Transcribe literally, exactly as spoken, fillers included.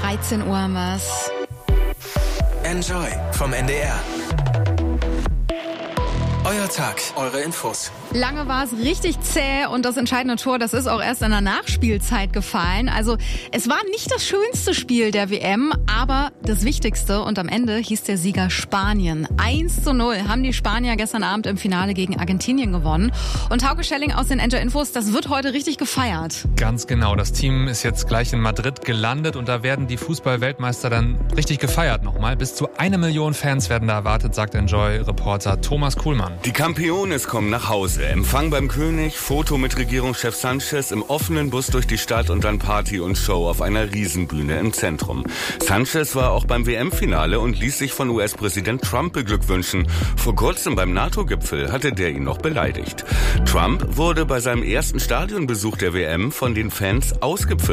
dreizehn Uhr haben wir's. Enjoy vom N D R. Euer Tag, eure Infos. Lange war es richtig zäh und das entscheidende Tor, das ist auch erst in der Nachspielzeit gefallen. Also es war nicht das schönste Spiel der W M, aber das Wichtigste und am Ende hieß der Sieger Spanien. eins zu null haben die Spanier gestern Abend im Finale gegen Argentinien gewonnen. Und Hauke Schelling aus den Enjoy Infos, das wird heute richtig gefeiert. Ganz genau, das Team ist jetzt gleich in Madrid gelandet und da werden die Fußball-Weltmeister dann richtig gefeiert nochmal. Bis zu eine Million Fans werden da erwartet, sagt Enjoy-Reporter Thomas Kuhlmann. Die Campeones kommen nach Hause. Empfang beim König, Foto mit Regierungschef Sanchez im offenen Bus durch die Stadt und dann Party und Show auf einer Riesenbühne im Zentrum. Sanchez war auch beim W M-Finale und ließ sich von U S-Präsident Trump beglückwünschen. Vor kurzem beim NATO-Gipfel hatte der ihn noch beleidigt. Trump wurde bei seinem ersten Stadionbesuch der W M von den Fans ausgepfiffen.